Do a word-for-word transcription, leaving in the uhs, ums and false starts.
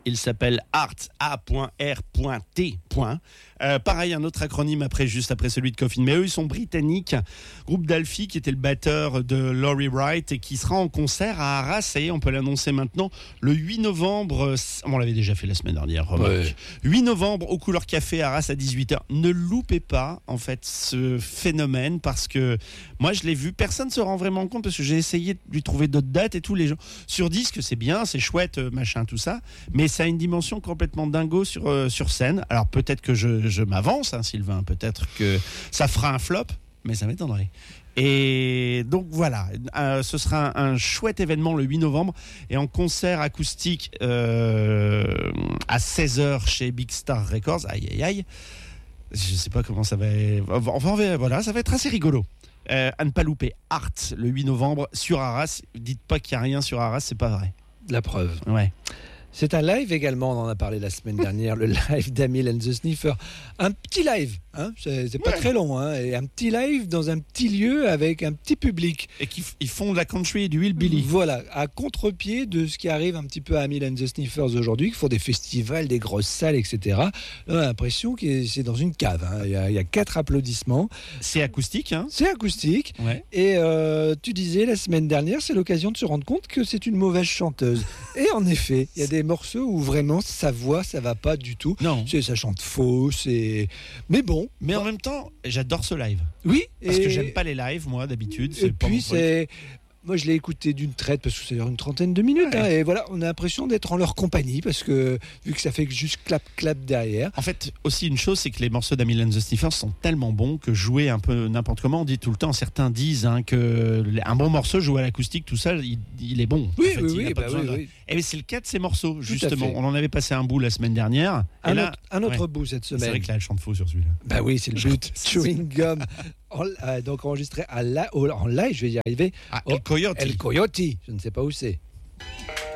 Il s'appelle Art, A R T. Euh, pareil, un autre acronyme après, juste après celui de Coffin. Mais eux, ils sont britanniques. Groupe d'Alfie, qui était le batteur de Laurie Wright et qui sera en concert à Arras. Ça y est, on peut l'annoncer maintenant. Le huit novembre, on l'avait déjà fait la semaine dernière, remarque. Ouais. huit novembre, au Couleur Café, Arras, à dix-huit heures. Ne loupez pas, en fait, ce phénomène, parce que moi, je l'ai vu. Personne ne se rend vraiment compte, parce que j'ai essayé de lui trouver d'autres dates et tous les gens. Sur disque, c'est bien, c'est chouette, machin, tout ça. Mais ça a une dimension complètement dingo sur, euh, sur scène. Alors, peut-être que je, je m'avance, hein, Sylvain. Peut-être que ça fera un flop, mais ça m'étonnerait. Et donc voilà, euh, ce sera un, un chouette événement le huit novembre et en concert acoustique euh, à seize heures chez Big Star Records. Aïe aïe aïe, je sais pas comment ça va. Enfin voilà, ça va être assez rigolo. Euh, à ne pas louper, Art le huit novembre sur Arras. Dites pas qu'il y a rien sur Arras, c'est pas vrai. La preuve. Ouais. C'est un live également, on en a parlé la semaine dernière, le live d'Amil and the Sniffers. Un petit live, hein, c'est, c'est pas ouais. très long, hein, et un petit live dans un petit lieu avec un petit public. Et qui ils font de la country et du hillbilly. Voilà, à contre-pied de ce qui arrive un petit peu à Amil and the Sniffers aujourd'hui, qui font des festivals, des grosses salles, et cetera. On a l'impression que c'est dans une cave, hein. il, y a, il y a quatre applaudissements. C'est acoustique, hein. C'est acoustique, ouais. Et euh, tu disais la semaine dernière, c'est l'occasion de se rendre compte que c'est une mauvaise chanteuse. Et en effet, il y a des morceaux où vraiment sa voix ça va pas du tout. Non. C'est, ça chante faux, c'est. Mais bon. Mais bon. En même temps, j'adore ce live. Oui. Parce et... que j'aime pas les lives moi d'habitude. C'est et puis c'est. Moi, je l'ai écouté d'une traite parce que ça dure une trentaine de minutes. Ouais. Hein, et voilà, on a l'impression d'être en leur compagnie parce que, vu que ça fait juste clap-clap derrière. En fait, aussi une chose, c'est que les morceaux d'Amil and the Sniffers sont tellement bons que jouer un peu n'importe comment, on dit tout le temps, certains disent hein, qu'un bon morceau joué à l'acoustique, tout ça, il, il est bon. Oui, en fait, oui, il oui. a pas Bah, besoin oui, de... oui. Et c'est le cas de ces morceaux, tout justement. On en avait passé un bout la semaine dernière. Un, et là, autre, un autre ouais. bout cette semaine. C'est vrai que là, elle chante faux sur celui-là. Bah oui, c'est le but. Chewing Gum. En, euh, donc enregistré à la, en live, je vais y arriver. Ah, El Coyote. El Coyote, je ne sais pas où c'est.